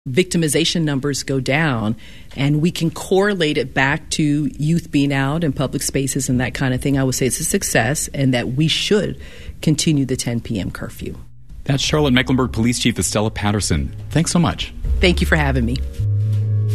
victimization numbers go down, and we can correlate it back to youth being out in public spaces and that kind of thing, I would say it's a success and that we should continue the 10 p.m. curfew. That's Charlotte-Mecklenburg Police Chief Estella Patterson. Thanks so much. Thank you for having me.